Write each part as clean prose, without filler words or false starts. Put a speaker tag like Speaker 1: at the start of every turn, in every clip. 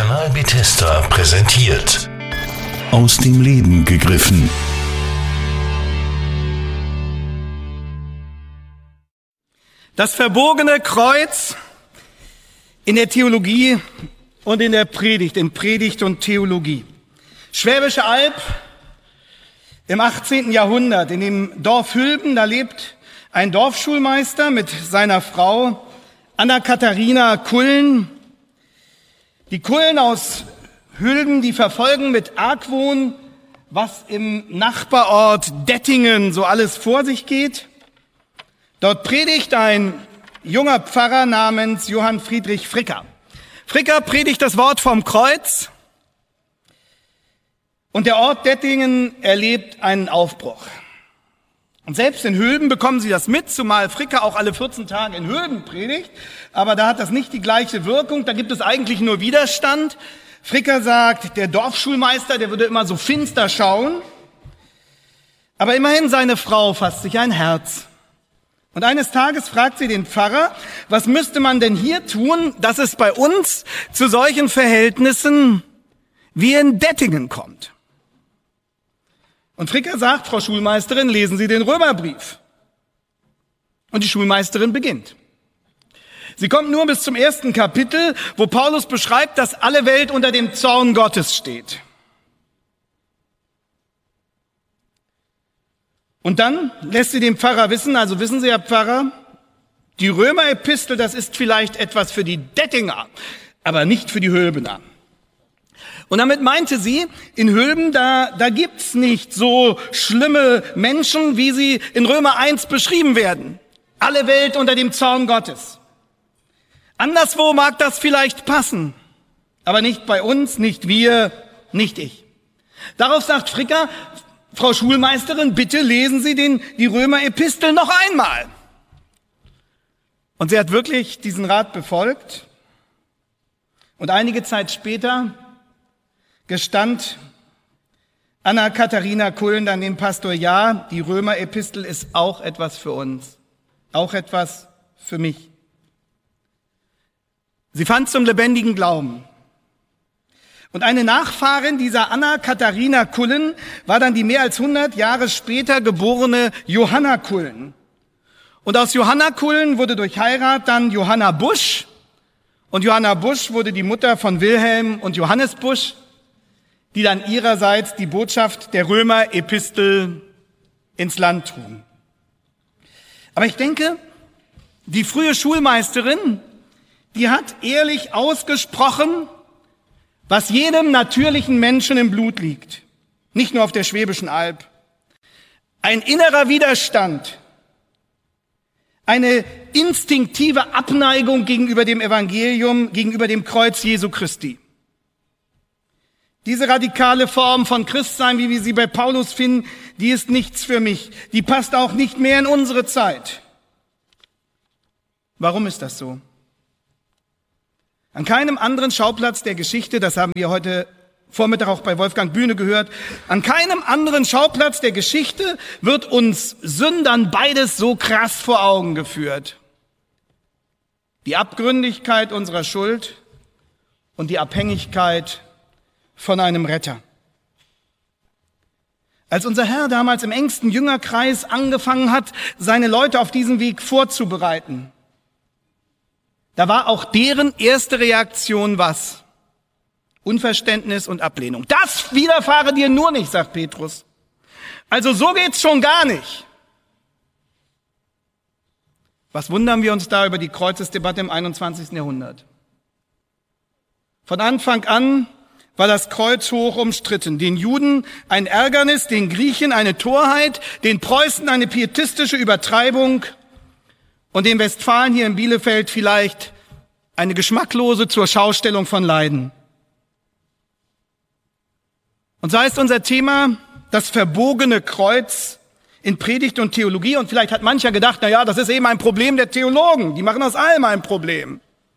Speaker 1: Kanal Bethesda präsentiert.
Speaker 2: Aus dem Leben gegriffen.
Speaker 3: Das verbogene Kreuz in der Theologie und in der Predigt, in Predigt und Theologie. Schwäbische Alb im 18. Jahrhundert, in dem Dorf Hülben, da lebt ein Dorfschulmeister mit seiner Frau Anna-Katharina Kullen. Die Kullen aus Hülben, die verfolgen mit Argwohn, was im Nachbarort Dettingen so alles vor sich geht. Dort predigt ein junger Pfarrer namens Johann Friedrich Fricker. Fricker predigt das Wort vom Kreuz und der Ort Dettingen erlebt einen Aufbruch. Und selbst in Hülben bekommen sie das mit, zumal Fricker auch alle 14 Tage in Hülben predigt. Aber da hat das nicht die gleiche Wirkung, da gibt es eigentlich nur Widerstand. Fricker sagt, der Dorfschulmeister, der würde immer so finster schauen. Aber immerhin seine Frau fasst sich ein Herz. Und eines Tages fragt sie den Pfarrer, was müsste man denn hier tun, dass es bei uns zu solchen Verhältnissen wie in Dettingen kommt? Und Fricker sagt, Frau Schulmeisterin, lesen Sie den Römerbrief. Und die Schulmeisterin beginnt. Sie kommt nur bis zum 1. Kapitel, wo Paulus beschreibt, dass alle Welt unter dem Zorn Gottes steht. Und dann lässt sie dem Pfarrer wissen, also wissen Sie, Herr Pfarrer, die Römer-Epistel, das ist vielleicht etwas für die Dettinger, aber nicht für die Hülbener. Und damit meinte sie, in Hülben, da gibt's nicht so schlimme Menschen, wie sie in Römer 1 beschrieben werden. Alle Welt unter dem Zorn Gottes. Anderswo mag das vielleicht passen, aber nicht bei uns, nicht wir, nicht ich. Darauf sagt Fricker, Frau Schulmeisterin, bitte lesen Sie die Römer-Epistel noch einmal. Und sie hat wirklich diesen Rat befolgt. Und einige Zeit später gestand Anna-Katharina Kullen dann dem Pastor, ja, die Römer-Epistel ist auch etwas für uns, auch etwas für mich. Sie fand zum lebendigen Glauben. Und eine Nachfahrin dieser Anna-Katharina Kullen war dann die mehr als 100 Jahre später geborene Johanna Kullen. Und aus Johanna Kullen wurde durch Heirat dann Johanna Busch. Und Johanna Busch wurde die Mutter von Wilhelm und Johannes Busch, die dann ihrerseits die Botschaft der Römer-Epistel ins Land trugen. Aber ich denke, die frühe Schulmeisterin, die hat ehrlich ausgesprochen, was jedem natürlichen Menschen im Blut liegt, nicht nur auf der Schwäbischen Alb. Ein innerer Widerstand, eine instinktive Abneigung gegenüber dem Evangelium, gegenüber dem Kreuz Jesu Christi. Diese radikale Form von Christsein, wie wir sie bei Paulus finden, die ist nichts für mich. Die passt auch nicht mehr in unsere Zeit. Warum ist das so? An keinem anderen Schauplatz der Geschichte, das haben wir heute Vormittag auch bei Wolfgang Bühne gehört, an keinem anderen Schauplatz der Geschichte wird uns Sündern beides so krass vor Augen geführt. Die Abgründigkeit unserer Schuld und die Abhängigkeit von einem Retter. Als unser Herr damals im engsten Jüngerkreis angefangen hat, seine Leute auf diesen Weg vorzubereiten, da war auch deren erste Reaktion was? Unverständnis und Ablehnung. Das widerfahre dir nur nicht, sagt Petrus. Also so geht's schon gar nicht. Was wundern wir uns da über die Kreuzesdebatte im 21. Jahrhundert? Von Anfang an war das Kreuz hoch umstritten. Den Juden ein Ärgernis, den Griechen eine Torheit, den Preußen eine pietistische Übertreibung und den Westfalen hier in Bielefeld vielleicht eine geschmacklose Zurschaustellung von Leiden. Und so heißt unser Thema das verbogene Kreuz in Predigt und Theologie. Und vielleicht hat mancher gedacht, na ja, das ist eben ein Problem der Theologen. Die machen aus allem ein Problem.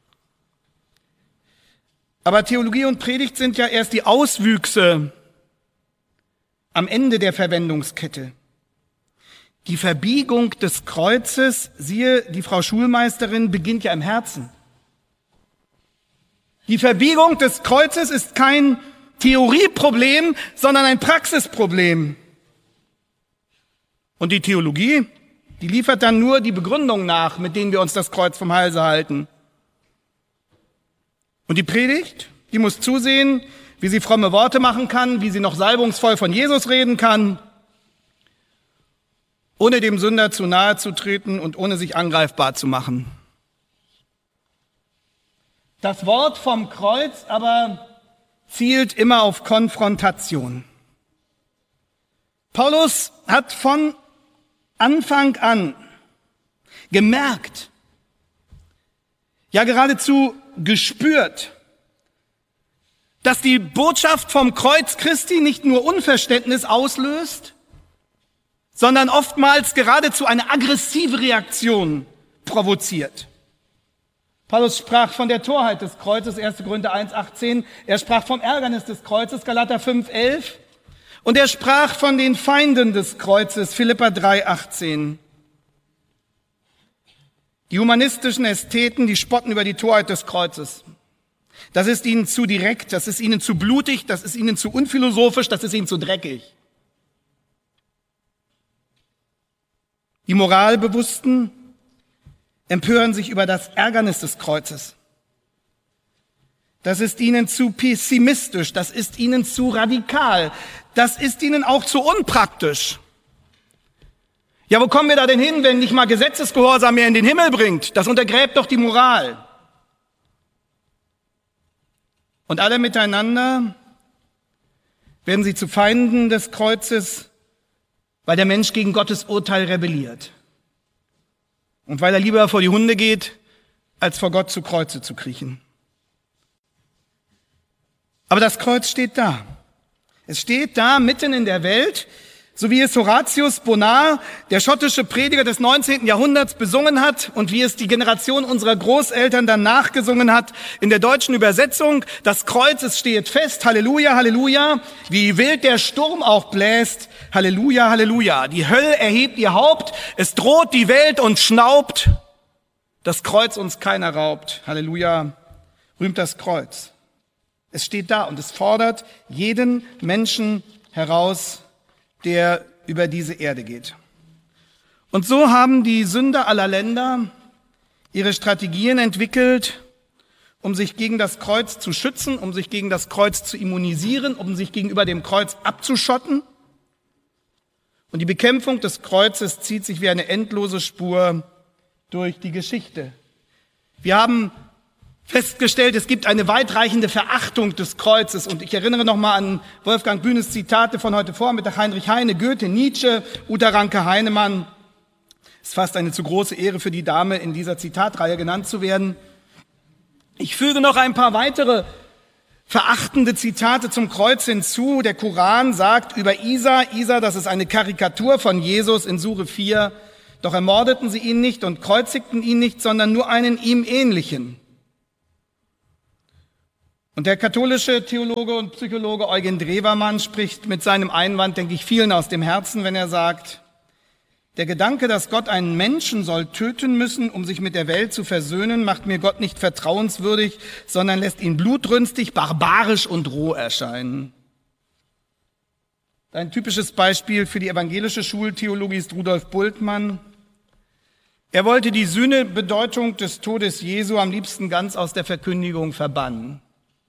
Speaker 3: Aber Theologie und Predigt sind ja erst die Auswüchse am Ende der Verwendungskette. Die Verbiegung des Kreuzes, siehe, die Frau Schulmeisterin, beginnt ja im Herzen. Die Verbiegung des Kreuzes ist kein Theorieproblem, sondern ein Praxisproblem. Und die Theologie, die liefert dann nur die Begründung nach, mit denen wir uns das Kreuz vom Halse halten. Und die Predigt, die muss zusehen, wie sie fromme Worte machen kann, wie sie noch salbungsvoll von Jesus reden kann, ohne dem Sünder zu nahe zu treten und ohne sich angreifbar zu machen. Das Wort vom Kreuz aber zielt immer auf Konfrontation. Paulus hat von Anfang an gemerkt, ja geradezu gespürt, dass die Botschaft vom Kreuz Christi nicht nur Unverständnis auslöst, sondern oftmals geradezu eine aggressive Reaktion provoziert. Paulus sprach von der Torheit des Kreuzes, 1. Korinther 1,18. Er sprach vom Ärgernis des Kreuzes, Galater 5,11. Und er sprach von den Feinden des Kreuzes, Philipper 3,18. Die humanistischen Ästheten, die spotten über die Torheit des Kreuzes. Das ist ihnen zu direkt, das ist ihnen zu blutig, das ist ihnen zu unphilosophisch, das ist ihnen zu dreckig. Die Moralbewussten empören sich über das Ärgernis des Kreuzes. Das ist ihnen zu pessimistisch, das ist ihnen zu radikal, das ist ihnen auch zu unpraktisch. Ja, wo kommen wir da denn hin, wenn nicht mal Gesetzesgehorsam mehr in den Himmel bringt? Das untergräbt doch die Moral. Und alle miteinander werden sie zu Feinden des Kreuzes, weil der Mensch gegen Gottes Urteil rebelliert. Und weil er lieber vor die Hunde geht, als vor Gott zu Kreuze zu kriechen. Aber das Kreuz steht da. Es steht da mitten in der Welt, so wie es Horatius Bonar, der schottische Prediger des 19. Jahrhunderts, besungen hat und wie es die Generation unserer Großeltern dann nachgesungen hat in der deutschen Übersetzung. Das Kreuz, es steht fest, Halleluja, Halleluja, wie wild der Sturm auch bläst, Halleluja, Halleluja. Die Hölle erhebt ihr Haupt, es droht die Welt und schnaubt, das Kreuz uns keiner raubt. Halleluja, rühmt das Kreuz. Es steht da und es fordert jeden Menschen heraus, der über diese Erde geht. Und so haben die Sünder aller Länder ihre Strategien entwickelt, um sich gegen das Kreuz zu schützen, um sich gegen das Kreuz zu immunisieren, um sich gegenüber dem Kreuz abzuschotten. Und die Bekämpfung des Kreuzes zieht sich wie eine endlose Spur durch die Geschichte. Wir haben festgestellt, es gibt eine weitreichende Verachtung des Kreuzes. Und ich erinnere nochmal an Wolfgang Bühnes Zitate von heute Vormittag, Heinrich Heine, Goethe, Nietzsche, Uta Ranke-Heinemann. Es ist fast eine zu große Ehre für die Dame, in dieser Zitatreihe genannt zu werden. Ich füge noch ein paar weitere verachtende Zitate zum Kreuz hinzu. Der Koran sagt über Isa, das ist eine Karikatur von Jesus in Sure 4, doch ermordeten sie ihn nicht und kreuzigten ihn nicht, sondern nur einen ihm ähnlichen. Und der katholische Theologe und Psychologe Eugen Drewermann spricht mit seinem Einwand, denke ich, vielen aus dem Herzen, wenn er sagt, der Gedanke, dass Gott einen Menschen soll töten müssen, um sich mit der Welt zu versöhnen, macht mir Gott nicht vertrauenswürdig, sondern lässt ihn blutrünstig, barbarisch und roh erscheinen. Ein typisches Beispiel für die evangelische Schultheologie ist Rudolf Bultmann. Er wollte die Sühnebedeutung des Todes Jesu am liebsten ganz aus der Verkündigung verbannen.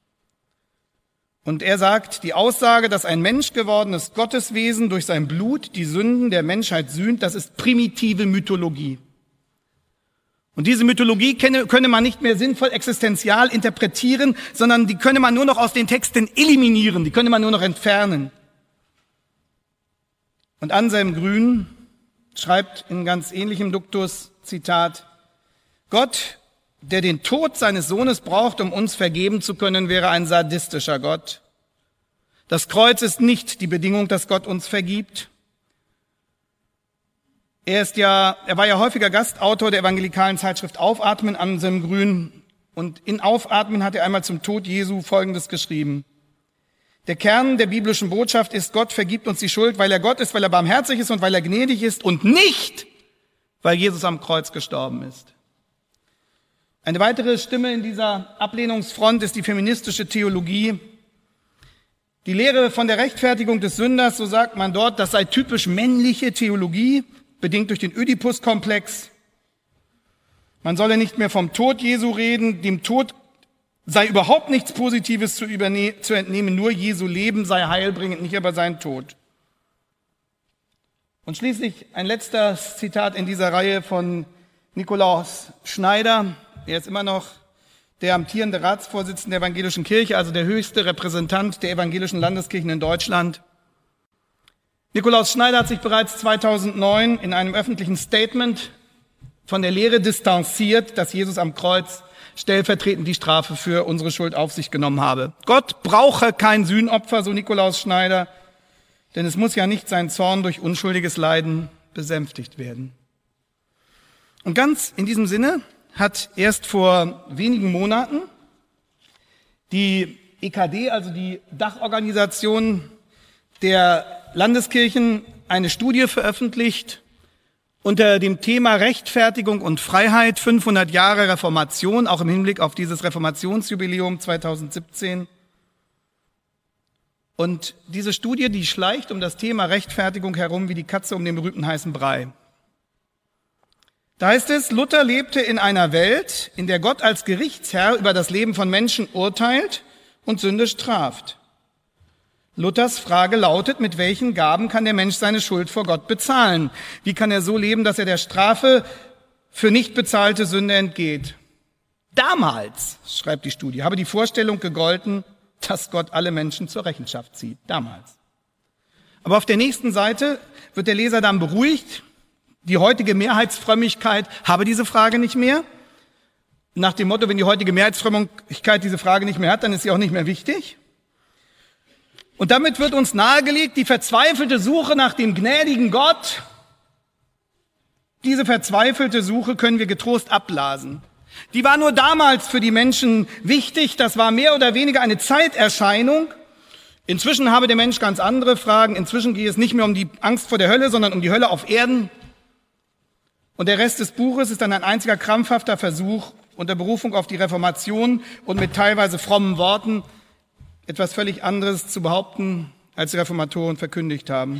Speaker 3: Und er sagt, die Aussage, dass ein menschgewordenes Gotteswesen durch sein Blut die Sünden der Menschheit sühnt, das ist primitive Mythologie. Und diese Mythologie könne man nicht mehr sinnvoll existenzial interpretieren, sondern die könne man nur noch aus den Texten eliminieren, die könne man nur noch entfernen. Und Anselm Grün schreibt in ganz ähnlichem Duktus, Zitat, Gott, der den Tod seines Sohnes braucht, um uns vergeben zu können, wäre ein sadistischer Gott. Das Kreuz ist nicht die Bedingung, dass Gott uns vergibt. Er war ja häufiger Gastautor der evangelikalen Zeitschrift Aufatmen, Anselm Grün. Und in Aufatmen hat er einmal zum Tod Jesu Folgendes geschrieben. Der Kern der biblischen Botschaft ist, Gott vergibt uns die Schuld, weil er Gott ist, weil er barmherzig ist und weil er gnädig ist und nicht, weil Jesus am Kreuz gestorben ist. Eine weitere Stimme in dieser Ablehnungsfront ist die feministische Theologie. Die Lehre von der Rechtfertigung des Sünders, so sagt man dort, das sei typisch männliche Theologie, bedingt durch den Ödipus-Komplex. Man solle nicht mehr vom Tod Jesu reden, dem Tod sei überhaupt nichts Positives zu entnehmen, nur Jesu Leben sei heilbringend, nicht aber sein Tod. Und schließlich ein letztes Zitat in dieser Reihe von Nikolaus Schneider. Er ist immer noch der amtierende Ratsvorsitzende der Evangelischen Kirche, also der höchste Repräsentant der evangelischen Landeskirchen in Deutschland. Nikolaus Schneider hat sich bereits 2009 in einem öffentlichen Statement von der Lehre distanziert, dass Jesus am Kreuz stellvertretend die Strafe für unsere Schuld auf sich genommen habe. Gott brauche kein Sühnopfer, so Nikolaus Schneider, denn es muss ja nicht sein Zorn durch unschuldiges Leiden besänftigt werden. Und ganz in diesem Sinne hat erst vor wenigen Monaten die EKD, also die Dachorganisation der Landeskirchen, eine Studie veröffentlicht unter dem Thema Rechtfertigung und Freiheit, 500 Jahre Reformation, auch im Hinblick auf dieses Reformationsjubiläum 2017. Und diese Studie, die schleicht um das Thema Rechtfertigung herum wie die Katze um den berühmten heißen Brei. Da heißt es, Luther lebte in einer Welt, in der Gott als Gerichtsherr über das Leben von Menschen urteilt und Sünde straft. Luthers Frage lautet, mit welchen Gaben kann der Mensch seine Schuld vor Gott bezahlen? Wie kann er so leben, dass er der Strafe für nicht bezahlte Sünde entgeht? Damals, schreibt die Studie, habe die Vorstellung gegolten, dass Gott alle Menschen zur Rechenschaft zieht. Damals. Aber auf der nächsten Seite wird der Leser dann beruhigt. Die heutige Mehrheitsfrömmigkeit habe diese Frage nicht mehr. Nach dem Motto, wenn die heutige Mehrheitsfrömmigkeit diese Frage nicht mehr hat, dann ist sie auch nicht mehr wichtig. Und damit wird uns nahegelegt, die verzweifelte Suche nach dem gnädigen Gott, diese verzweifelte Suche können wir getrost abblasen. Die war nur damals für die Menschen wichtig, das war mehr oder weniger eine Zeiterscheinung. Inzwischen habe der Mensch ganz andere Fragen, inzwischen geht es nicht mehr um die Angst vor der Hölle, sondern um die Hölle auf Erden. Und der Rest des Buches ist dann ein einziger krampfhafter Versuch, unter Berufung auf die Reformation und mit teilweise frommen Worten etwas völlig anderes zu behaupten, als die Reformatoren verkündigt haben.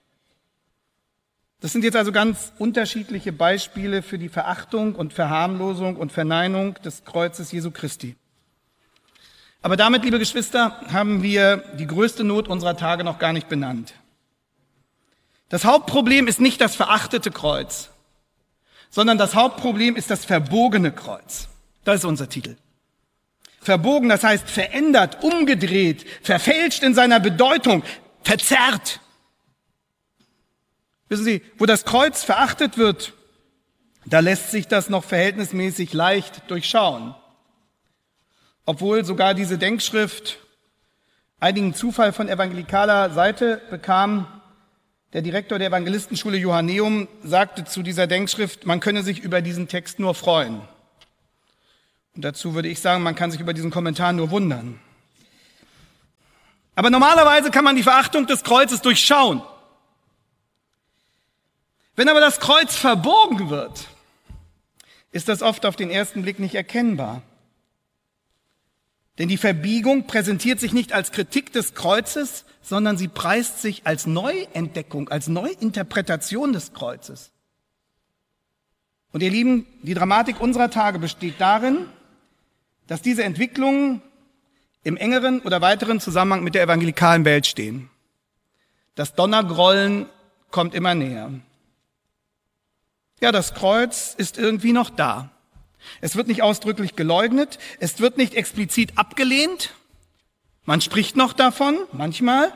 Speaker 3: Das sind jetzt also ganz unterschiedliche Beispiele für die Verachtung und Verharmlosung und Verneinung des Kreuzes Jesu Christi. Aber damit, liebe Geschwister, haben wir die größte Not unserer Tage noch gar nicht benannt. Das Hauptproblem ist nicht das verachtete Kreuz, sondern das Hauptproblem ist das verbogene Kreuz. Das ist unser Titel. Verbogen, das heißt verändert, umgedreht, verfälscht in seiner Bedeutung, verzerrt. Wissen Sie, wo das Kreuz verachtet wird, da lässt sich das noch verhältnismäßig leicht durchschauen. Obwohl sogar diese Denkschrift einigen Zufall von evangelikaler Seite bekam. Der Direktor der Evangelistenschule Johanneum sagte zu dieser Denkschrift, man könne sich über diesen Text nur freuen. Und dazu würde ich sagen, man kann sich über diesen Kommentar nur wundern. Aber normalerweise kann man die Verachtung des Kreuzes durchschauen. Wenn aber das Kreuz verbogen wird, ist das oft auf den ersten Blick nicht erkennbar. Denn die Verbiegung präsentiert sich nicht als Kritik des Kreuzes, sondern sie preist sich als Neuentdeckung, als Neuinterpretation des Kreuzes. Und ihr Lieben, die Dramatik unserer Tage besteht darin, dass diese Entwicklungen im engeren oder weiteren Zusammenhang mit der evangelikalen Welt stehen. Das Donnergrollen kommt immer näher. Ja, das Kreuz ist irgendwie noch da. Es wird nicht ausdrücklich geleugnet, es wird nicht explizit abgelehnt. Man spricht noch davon, manchmal.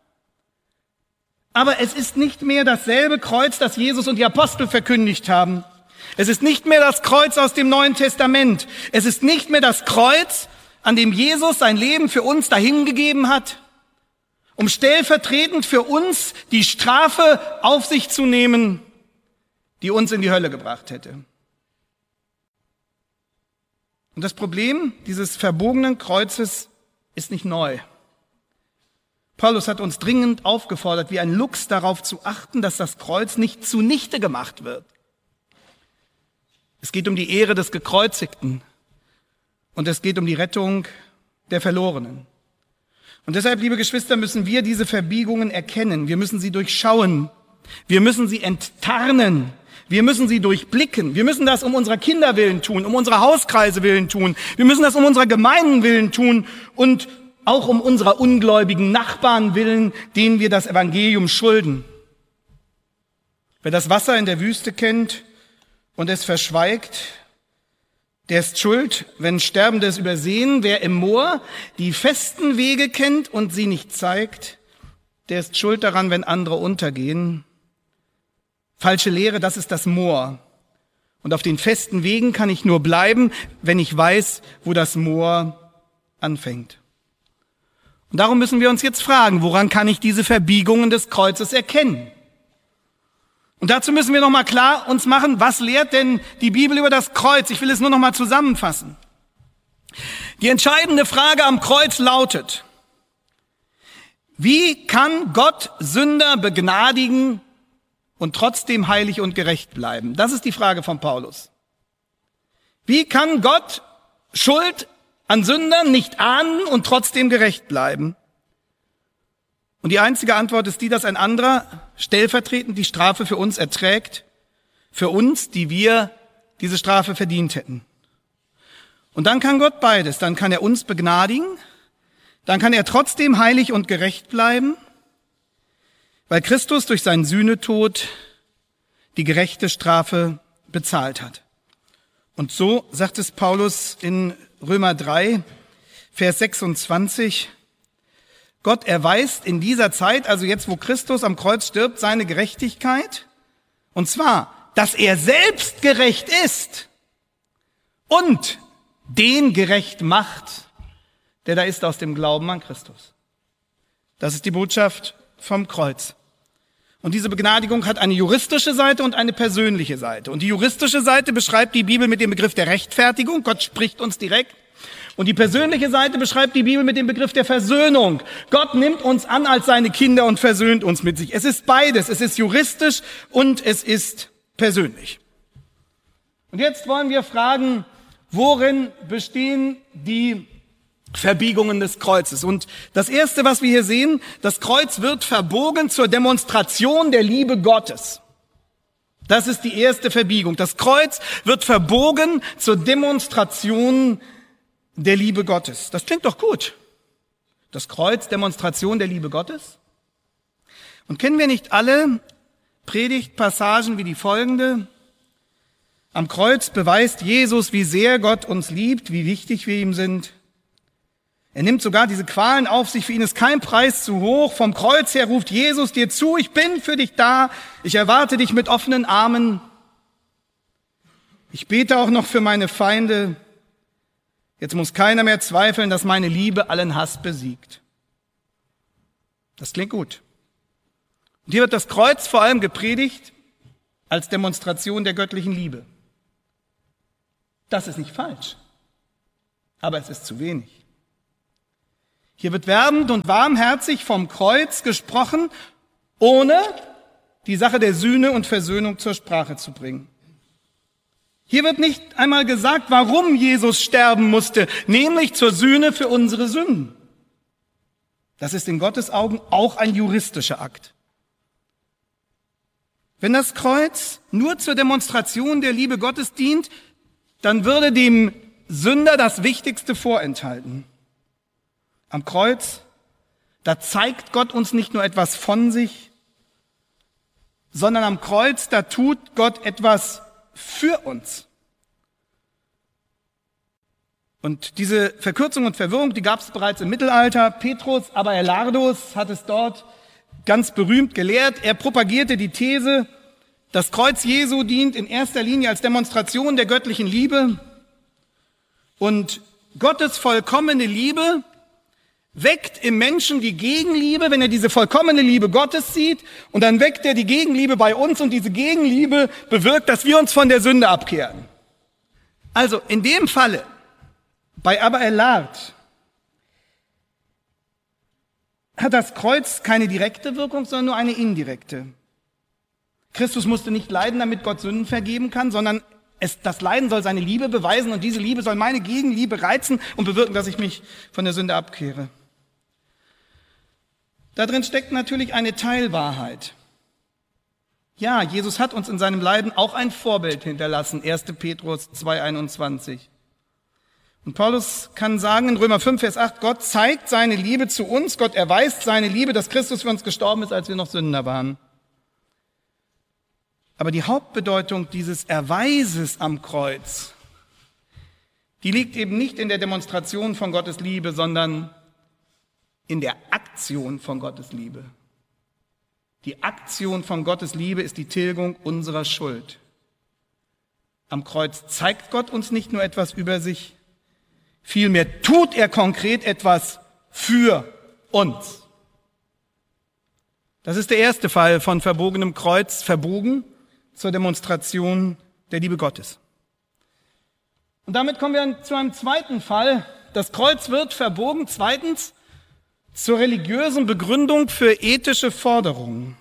Speaker 3: Aber es ist nicht mehr dasselbe Kreuz, das Jesus und die Apostel verkündigt haben. Es ist nicht mehr das Kreuz aus dem Neuen Testament. Es ist nicht mehr das Kreuz, an dem Jesus sein Leben für uns dahingegeben hat, um stellvertretend für uns die Strafe auf sich zu nehmen, die uns in die Hölle gebracht hätte. Und das Problem dieses verbogenen Kreuzes ist nicht neu. Paulus hat uns dringend aufgefordert, wie ein Luchs darauf zu achten, dass das Kreuz nicht zunichte gemacht wird. Es geht um die Ehre des Gekreuzigten, und es geht um die Rettung der Verlorenen. Und deshalb, liebe Geschwister, müssen wir diese Verbiegungen erkennen. Wir müssen sie durchschauen. Wir müssen sie enttarnen. Wir müssen sie durchblicken. Wir müssen das um unserer Kinder willen tun, um unserer Hauskreise willen tun. Wir müssen das um unserer Gemeinden willen tun und auch um unserer ungläubigen Nachbarn willen, denen wir das Evangelium schulden. Wer das Wasser in der Wüste kennt und es verschweigt, der ist schuld, wenn Sterbende es übersehen. Wer im Moor die festen Wege kennt und sie nicht zeigt, der ist schuld daran, wenn andere untergehen. Falsche Lehre, das ist das Moor. Und auf den festen Wegen kann ich nur bleiben, wenn ich weiß, wo das Moor anfängt. Und darum müssen wir uns jetzt fragen, woran kann ich diese Verbiegungen des Kreuzes erkennen? Und dazu müssen wir nochmal klar uns machen, was lehrt denn die Bibel über das Kreuz? Ich will es nur nochmal zusammenfassen. Die entscheidende Frage am Kreuz lautet: Wie kann Gott Sünder begnadigen und trotzdem heilig und gerecht bleiben? Das ist die Frage von Paulus. Wie kann Gott Schuld an Sündern nicht ahnden und trotzdem gerecht bleiben? Und die einzige Antwort ist die, dass ein anderer stellvertretend die Strafe für uns erträgt, für uns, die wir diese Strafe verdient hätten. Und dann kann Gott beides. Dann kann er uns begnadigen, dann kann er trotzdem heilig und gerecht bleiben, weil Christus durch seinen Sühnetod die gerechte Strafe bezahlt hat. Und so sagt es Paulus in Römer 3, Vers 26, Gott erweist in dieser Zeit, also jetzt, wo Christus am Kreuz stirbt, seine Gerechtigkeit. Und zwar, dass er selbst gerecht ist und den gerecht macht, der da ist aus dem Glauben an Christus. Das ist die Botschaft vom Kreuz. Und diese Begnadigung hat eine juristische Seite und eine persönliche Seite. Und die juristische Seite beschreibt die Bibel mit dem Begriff der Rechtfertigung. Gott spricht uns direkt. Und die persönliche Seite beschreibt die Bibel mit dem Begriff der Versöhnung. Gott nimmt uns an als seine Kinder und versöhnt uns mit sich. Es ist beides. Es ist juristisch und es ist persönlich. Und jetzt wollen wir fragen, worin bestehen die Verbiegungen des Kreuzes? Und das Erste, was wir hier sehen, das Kreuz wird verbogen zur Demonstration der Liebe Gottes. Das ist die erste Verbiegung. Das Kreuz wird verbogen zur Demonstration der Liebe Gottes. Das klingt doch gut. Das Kreuz, Demonstration der Liebe Gottes. Und kennen wir nicht alle Predigtpassagen wie die folgende? Am Kreuz beweist Jesus, wie sehr Gott uns liebt, wie wichtig wir ihm sind. Er nimmt sogar diese Qualen auf sich, für ihn ist kein Preis zu hoch. Vom Kreuz her ruft Jesus dir zu, ich bin für dich da, ich erwarte dich mit offenen Armen. Ich bete auch noch für meine Feinde. Jetzt muss keiner mehr zweifeln, dass meine Liebe allen Hass besiegt. Das klingt gut. Und hier wird das Kreuz vor allem gepredigt als Demonstration der göttlichen Liebe. Das ist nicht falsch, aber es ist zu wenig. Hier wird werbend und warmherzig vom Kreuz gesprochen, ohne die Sache der Sühne und Versöhnung zur Sprache zu bringen. Hier wird nicht einmal gesagt, warum Jesus sterben musste, nämlich zur Sühne für unsere Sünden. Das ist in Gottes Augen auch ein juristischer Akt. Wenn das Kreuz nur zur Demonstration der Liebe Gottes dient, dann würde dem Sünder das Wichtigste vorenthalten. Am Kreuz, da zeigt Gott uns nicht nur etwas von sich, sondern am Kreuz, da tut Gott etwas für uns. Und diese Verkürzung und Verwirrung, die gab es bereits im Mittelalter. Petrus Abelardus hat es dort ganz berühmt gelehrt. Er propagierte die These, das Kreuz Jesu dient in erster Linie als Demonstration der göttlichen Liebe. Und Gottes vollkommene Liebe weckt im Menschen die Gegenliebe, wenn er diese vollkommene Liebe Gottes sieht, und dann weckt er die Gegenliebe bei uns, und diese Gegenliebe bewirkt, dass wir uns von der Sünde abkehren. Also in dem Falle, bei Abelardus, hat das Kreuz keine direkte Wirkung, sondern nur eine indirekte. Christus musste nicht leiden, damit Gott Sünden vergeben kann, sondern das Leiden soll seine Liebe beweisen und diese Liebe soll meine Gegenliebe reizen und bewirken, dass ich mich von der Sünde abkehre. Da drin steckt natürlich eine Teilwahrheit. Ja, Jesus hat uns in seinem Leiden auch ein Vorbild hinterlassen, 1. Petrus 2,21. Und Paulus kann sagen in Römer 5, Vers 8, Gott zeigt seine Liebe zu uns, Gott erweist seine Liebe, dass Christus für uns gestorben ist, als wir noch Sünder waren. Aber die Hauptbedeutung dieses Erweises am Kreuz, die liegt eben nicht in der Demonstration von Gottes Liebe, sondern in der Aktion von Gottes Liebe. Die Aktion von Gottes Liebe ist die Tilgung unserer Schuld. Am Kreuz zeigt Gott uns nicht nur etwas über sich, vielmehr tut er konkret etwas für uns. Das ist der erste Fall von verbogenem Kreuz, verbogen zur Demonstration der Liebe Gottes. Und damit kommen wir zu einem zweiten Fall. Das Kreuz wird verbogen, zweitens, zur religiösen Begründung für ethische Forderungen.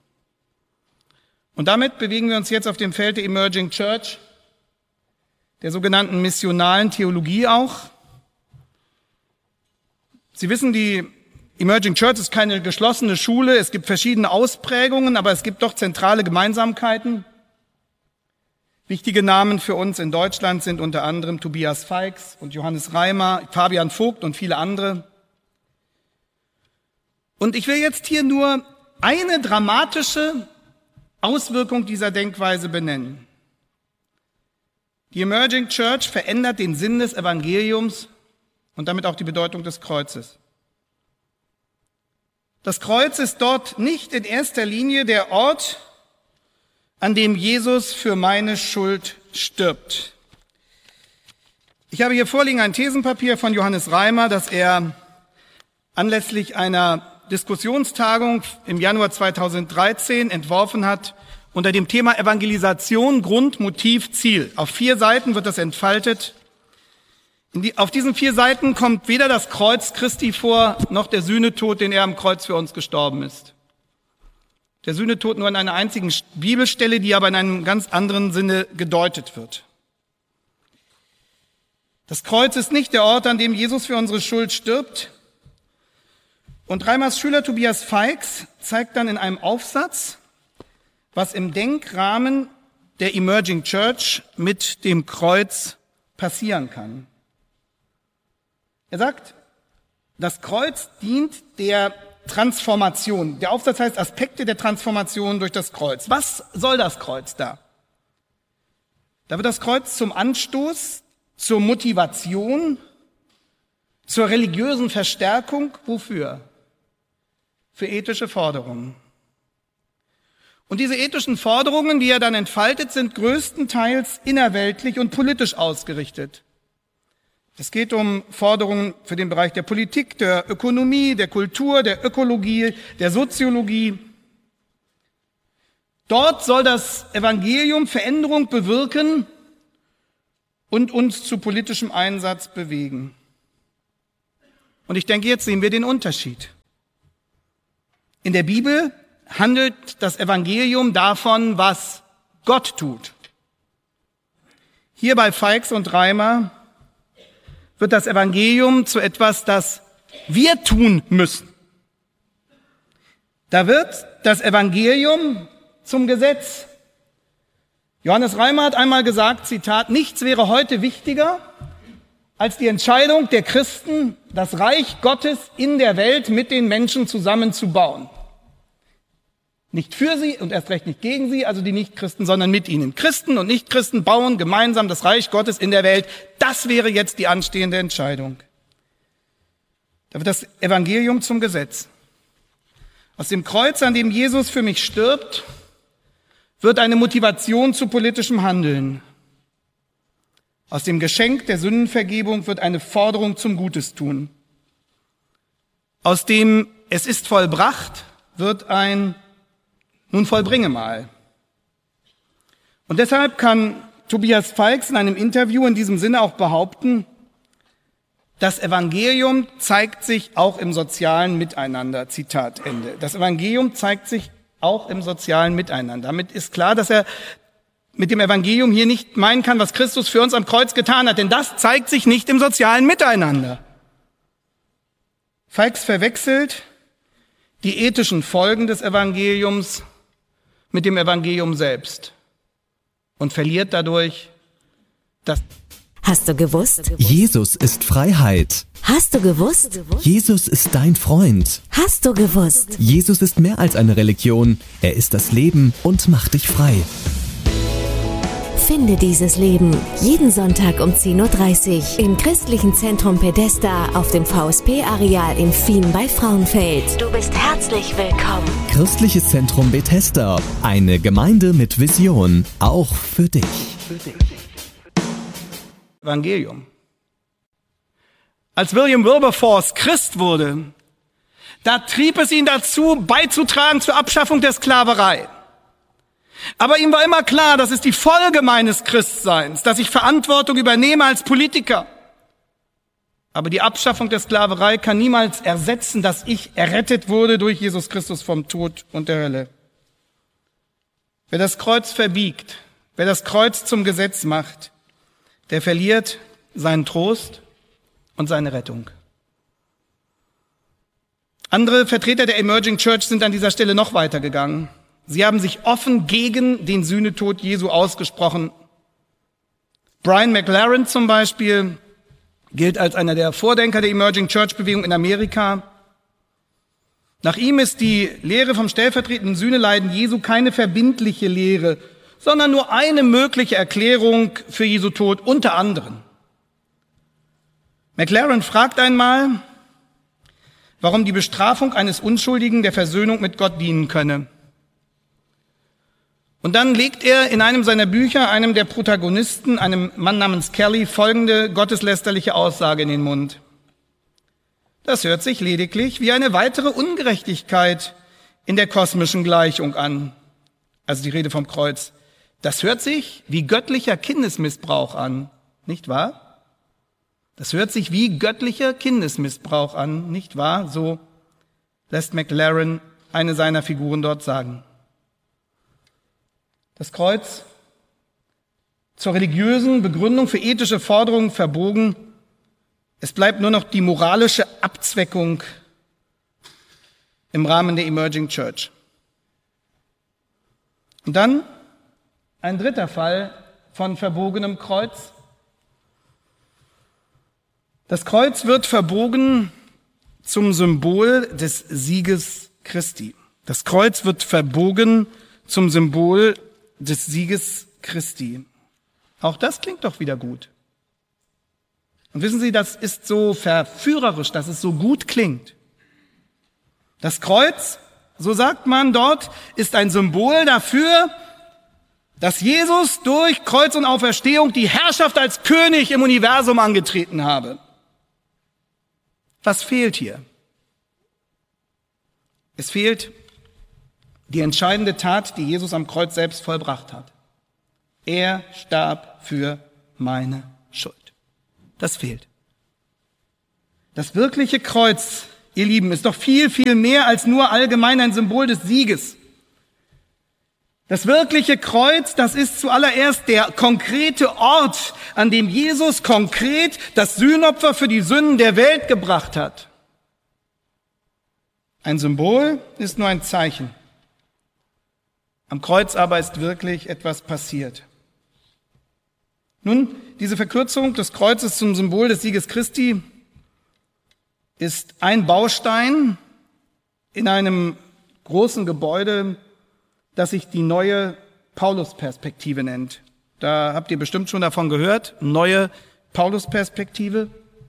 Speaker 3: Und damit bewegen wir uns jetzt auf dem Feld der Emerging Church, der sogenannten missionalen Theologie auch. Sie wissen, die Emerging Church ist keine geschlossene Schule, es gibt verschiedene Ausprägungen, aber es gibt doch zentrale Gemeinsamkeiten. Wichtige Namen für uns in Deutschland sind unter anderem Tobias Feix und Johannes Reimer, Fabian Vogt und viele andere. Und ich will jetzt hier nur eine dramatische Auswirkung dieser Denkweise benennen. Die Emerging Church verändert den Sinn des Evangeliums und damit auch die Bedeutung des Kreuzes. Das Kreuz ist dort nicht in erster Linie der Ort, an dem Jesus für meine Schuld stirbt. Ich habe hier vorliegen ein Thesenpapier von Johannes Reimer, das er anlässlich einer Diskussionstagung im Januar 2013 entworfen hat unter dem Thema Evangelisation, Grund, Motiv, Ziel. Auf 4 Seiten wird das entfaltet. Auf diesen 4 Seiten kommt weder das Kreuz Christi vor, noch der Sühnetod, den er am Kreuz für uns gestorben ist. Der Sühnetod nur an einer einzigen Bibelstelle, die aber in einem ganz anderen Sinne gedeutet wird. Das Kreuz ist nicht der Ort, an dem Jesus für unsere Schuld stirbt. Und Reimers Schüler Tobias Feix zeigt dann in einem Aufsatz, was im Denkrahmen der Emerging Church mit dem Kreuz passieren kann. Er sagt, das Kreuz dient der Transformation. Der Aufsatz heißt Aspekte der Transformation durch das Kreuz. Was soll das Kreuz da? Da wird das Kreuz zum Anstoß, zur Motivation, zur religiösen Verstärkung. Wofür? Für ethische Forderungen. Und diese ethischen Forderungen, die er dann entfaltet, sind größtenteils innerweltlich und politisch ausgerichtet. Es geht um Forderungen für den Bereich der Politik, der Ökonomie, der Kultur, der Ökologie, der Soziologie. Dort soll das Evangelium Veränderung bewirken und uns zu politischem Einsatz bewegen. Und ich denke, jetzt sehen wir den Unterschied. In der Bibel handelt das Evangelium davon, was Gott tut. Hier bei Feix und Reimer wird das Evangelium zu etwas, das wir tun müssen. Da wird das Evangelium zum Gesetz. Johannes Reimer hat einmal gesagt, Zitat, nichts wäre heute wichtiger als die Entscheidung der Christen, das Reich Gottes in der Welt mit den Menschen zusammenzubauen. Nicht für sie und erst recht nicht gegen sie, also die Nichtchristen, sondern mit ihnen. Christen und Nichtchristen bauen gemeinsam das Reich Gottes in der Welt. Das wäre jetzt die anstehende Entscheidung. Da wird das Evangelium zum Gesetz. Aus dem Kreuz, an dem Jesus für mich stirbt, wird eine Motivation zu politischem Handeln. Aus dem Geschenk der Sündenvergebung wird eine Forderung zum Gutestun. Aus dem Es ist vollbracht wird ein Nun vollbringe mal. Und deshalb kann Tobias Feix in einem Interview in diesem Sinne auch behaupten, das Evangelium zeigt sich auch im sozialen Miteinander. Zitat Ende. Das Evangelium zeigt sich auch im sozialen Miteinander. Damit ist klar, dass er mit dem Evangelium hier nicht meinen kann, was Christus für uns am Kreuz getan hat, denn das zeigt sich nicht im sozialen Miteinander. Feix verwechselt die ethischen Folgen des Evangeliums mit dem Evangelium selbst und verliert dadurch das.
Speaker 4: Hast du gewusst?
Speaker 5: Jesus ist Freiheit.
Speaker 4: Hast du gewusst?
Speaker 5: Jesus ist dein Freund.
Speaker 4: Hast du gewusst?
Speaker 5: Jesus ist mehr als eine Religion. Er ist das Leben und macht dich frei.
Speaker 4: Finde dieses Leben jeden Sonntag um 10.30 Uhr im Christlichen Zentrum Pedesta auf dem VSP-Areal in Fien bei Frauenfeld. Du bist herzlich willkommen.
Speaker 5: Christliches Zentrum Bethesda. Eine Gemeinde mit Vision. Auch für dich.
Speaker 3: Evangelium. Als William Wilberforce Christ wurde, da trieb es ihn dazu, beizutragen zur Abschaffung der Sklaverei. Aber ihm war immer klar, das ist die Folge meines Christseins, dass ich Verantwortung übernehme als Politiker. Aber die Abschaffung der Sklaverei kann niemals ersetzen, dass ich errettet wurde durch Jesus Christus vom Tod und der Hölle. Wer das Kreuz verbiegt, wer das Kreuz zum Gesetz macht, der verliert seinen Trost und seine Rettung. Andere Vertreter der Emerging Church sind an dieser Stelle noch weiter gegangen. Sie haben sich offen gegen den Sühnetod Jesu ausgesprochen. Brian McLaren zum Beispiel gilt als einer der Vordenker der Emerging Church Bewegung in Amerika. Nach ihm ist die Lehre vom stellvertretenden Sühneleiden Jesu keine verbindliche Lehre, sondern nur eine mögliche Erklärung für Jesu Tod unter anderem. McLaren fragt einmal, warum die Bestrafung eines Unschuldigen der Versöhnung mit Gott dienen könne. Und dann legt er in einem seiner Bücher einem der Protagonisten, einem Mann namens Kelly, folgende gotteslästerliche Aussage in den Mund. Das hört sich lediglich wie eine weitere Ungerechtigkeit in der kosmischen Gleichung an. Also die Rede vom Kreuz. Das hört sich wie göttlicher Kindesmissbrauch an, nicht wahr? Das hört sich wie göttlicher Kindesmissbrauch an, nicht wahr? So lässt McLaren eine seiner Figuren dort sagen. Das Kreuz, zur religiösen Begründung für ethische Forderungen verbogen. Es bleibt nur noch die moralische Abzweckung im Rahmen der Emerging Church. Und dann ein dritter Fall von verbogenem Kreuz. Das Kreuz wird verbogen zum Symbol des Sieges Christi. Das Kreuz wird verbogen zum Symbol des Sieges Christi. Auch das klingt doch wieder gut. Und wissen Sie, das ist so verführerisch, dass es so gut klingt. Das Kreuz, so sagt man dort, ist ein Symbol dafür, dass Jesus durch Kreuz und Auferstehung die Herrschaft als König im Universum angetreten habe. Was fehlt hier? Es fehlt die entscheidende Tat, die Jesus am Kreuz selbst vollbracht hat. Er starb für meine Schuld. Das fehlt. Das wirkliche Kreuz, ihr Lieben, ist doch viel, viel mehr als nur allgemein ein Symbol des Sieges. Das wirkliche Kreuz, das ist zuallererst der konkrete Ort, an dem Jesus konkret das Sühnopfer für die Sünden der Welt gebracht hat. Ein Symbol ist nur ein Zeichen. Am Kreuz aber ist wirklich etwas passiert. Nun, diese Verkürzung des Kreuzes zum Symbol des Sieges Christi ist ein Baustein in einem großen Gebäude, das sich die neue Paulus-Perspektive nennt. Da habt ihr bestimmt schon davon gehört, neue Paulus-Perspektive.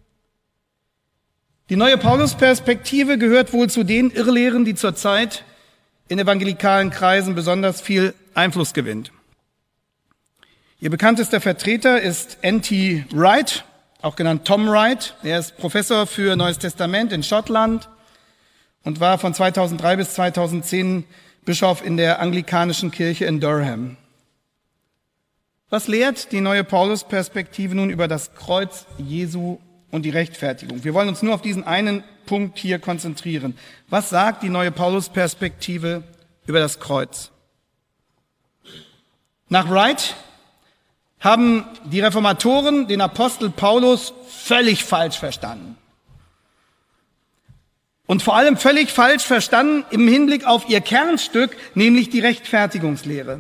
Speaker 3: Die neue Paulus-Perspektive gehört wohl zu den Irrlehren, die zurzeit in evangelikalen Kreisen besonders viel Einfluss gewinnt. Ihr bekanntester Vertreter ist N.T. Wright, auch genannt Tom Wright. Er ist Professor für Neues Testament in Schottland und war von 2003 bis 2010 Bischof in der anglikanischen Kirche in Durham. Was lehrt die neue Paulus-Perspektive nun über das Kreuz Jesu und die Rechtfertigung? Wir wollen uns nur auf diesen einen Punkt hier konzentrieren. Was sagt die neue Paulus-Perspektive über das Kreuz? Nach Wright haben die Reformatoren den Apostel Paulus völlig falsch verstanden. Und vor allem völlig falsch verstanden im Hinblick auf ihr Kernstück, nämlich die Rechtfertigungslehre.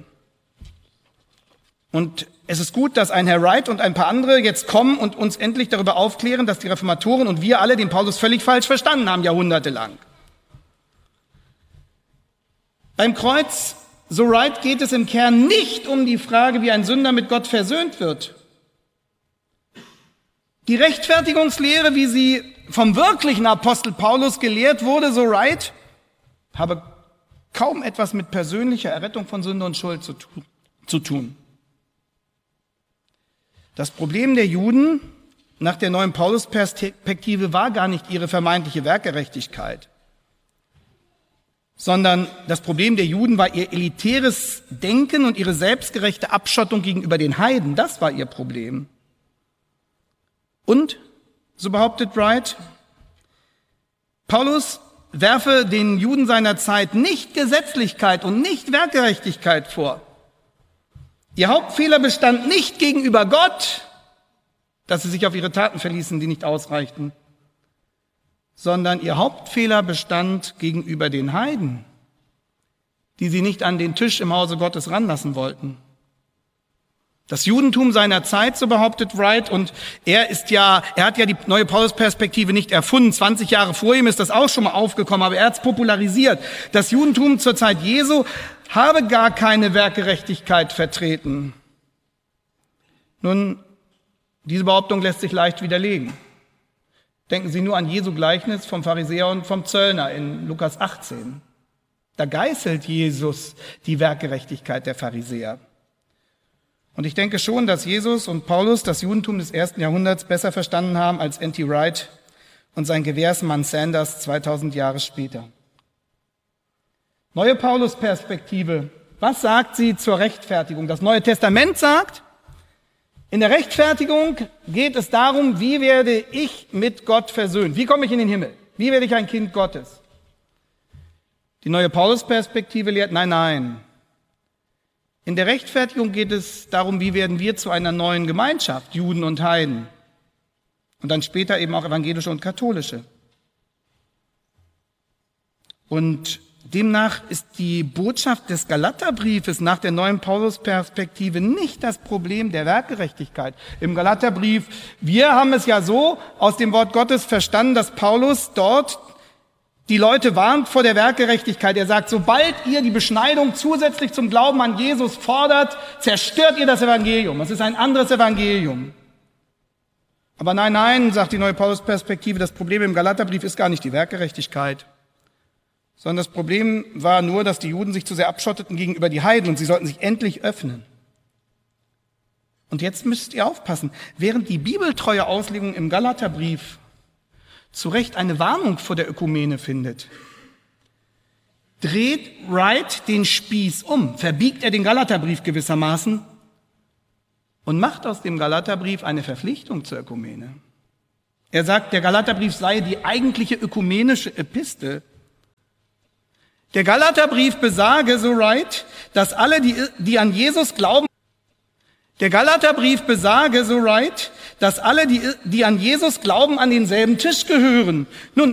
Speaker 3: Und es ist gut, dass ein Herr Wright und ein paar andere jetzt kommen und uns endlich darüber aufklären, dass die Reformatoren und wir alle den Paulus völlig falsch verstanden haben, jahrhundertelang. Beim Kreuz, so Wright, geht es im Kern nicht um die Frage, wie ein Sünder mit Gott versöhnt wird. Die Rechtfertigungslehre, wie sie vom wirklichen Apostel Paulus gelehrt wurde, so Wright, habe kaum etwas mit persönlicher Errettung von Sünde und Schuld zu tun. Das Problem der Juden nach der neuen Paulus-Perspektive war gar nicht ihre vermeintliche Werkgerechtigkeit, sondern das Problem der Juden war ihr elitäres Denken und ihre selbstgerechte Abschottung gegenüber den Heiden. Das war ihr Problem. Und, so behauptet Wright, Paulus werfe den Juden seiner Zeit nicht Gesetzlichkeit und nicht Werkgerechtigkeit vor. Ihr Hauptfehler bestand nicht gegenüber Gott, dass sie sich auf ihre Taten verließen, die nicht ausreichten, sondern ihr Hauptfehler bestand gegenüber den Heiden, die sie nicht an den Tisch im Hause Gottes ranlassen wollten. Das Judentum seiner Zeit, so behauptet Wright, und er hat ja die neue Paulus-Perspektive nicht erfunden. 20 Jahre vor ihm ist das auch schon mal aufgekommen, aber er hat es popularisiert. Das Judentum zur Zeit Jesu habe gar keine Werkgerechtigkeit vertreten. Nun, diese Behauptung lässt sich leicht widerlegen. Denken Sie nur an Jesu Gleichnis vom Pharisäer und vom Zöllner in Lukas 18. Da geißelt Jesus die Werkgerechtigkeit der Pharisäer. Und ich denke schon, dass Jesus und Paulus das Judentum des 1. Jahrhunderts besser verstanden haben als N.T. Wright und sein Gewährsmann Sanders 2000 Jahre später. Neue Paulus-Perspektive. Was sagt sie zur Rechtfertigung? Das Neue Testament sagt, in der Rechtfertigung geht es darum, wie werde ich mit Gott versöhnt? Wie komme ich in den Himmel? Wie werde ich ein Kind Gottes? Die neue Paulus-Perspektive lehrt, nein. In der Rechtfertigung geht es darum, wie werden wir zu einer neuen Gemeinschaft, Juden und Heiden. Und dann später eben auch evangelische und katholische. Und demnach ist die Botschaft des Galaterbriefes nach der neuen Paulus-Perspektive nicht das Problem der Werkgerechtigkeit. Im Galaterbrief, wir haben es ja so aus dem Wort Gottes verstanden, dass Paulus dort die Leute warnt vor der Werkgerechtigkeit. Er sagt, sobald ihr die Beschneidung zusätzlich zum Glauben an Jesus fordert, zerstört ihr das Evangelium. Es ist ein anderes Evangelium. Aber nein, sagt die neue Paulus-Perspektive, das Problem im Galaterbrief ist gar nicht die Werkgerechtigkeit, sondern das Problem war nur, dass die Juden sich zu sehr abschotteten gegenüber die Heiden und sie sollten sich endlich öffnen. Und jetzt müsst ihr aufpassen, während die bibeltreue Auslegung im Galaterbrief zu Recht eine Warnung vor der Ökumene findet, dreht Wright den Spieß um, verbiegt er den Galaterbrief gewissermaßen und macht aus dem Galaterbrief eine Verpflichtung zur Ökumene. Er sagt, der Galaterbrief sei die eigentliche ökumenische Epistel. Der Galaterbrief besage, so Wright, dass alle, die an Jesus glauben, dass alle, die an Jesus glauben, an denselben Tisch gehören. Nun,